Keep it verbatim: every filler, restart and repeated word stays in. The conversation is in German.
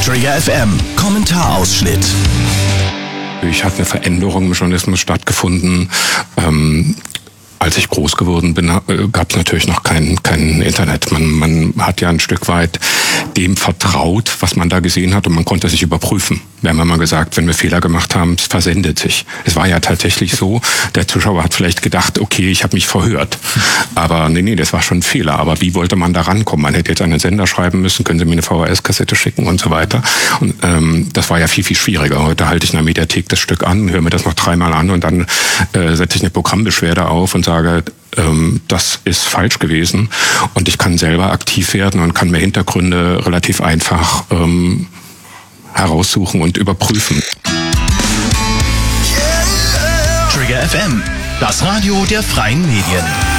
Trigger F M, Kommentarausschnitt. Ich hatte eine Veränderung im Journalismus stattgefunden. Ähm, als ich groß geworden bin, gab es natürlich noch kein, kein Internet. Man, man hat ja ein Stück weit dem vertraut, was man da gesehen hat, und man konnte sich überprüfen. Wir haben immer gesagt, wenn wir Fehler gemacht haben, es versendet sich. Es war ja tatsächlich so, der Zuschauer hat vielleicht gedacht, okay, ich habe mich verhört. Aber nee, nee, das war schon ein Fehler. Aber wie wollte man da rankommen? Man hätte jetzt einen Sender schreiben müssen, können Sie mir eine V H S-Kassette schicken und so weiter. Und ähm, das war ja viel, viel schwieriger. Heute halte ich in der Mediathek das Stück an, höre mir das noch dreimal an und dann äh, setze ich eine Programmbeschwerde auf und sage, ähm, das ist falsch gewesen. Und ich kann selber aktiv werden und kann mir Hintergründe relativ einfach ähm, heraussuchen und überprüfen. Trigger F M, das Radio der freien Medien.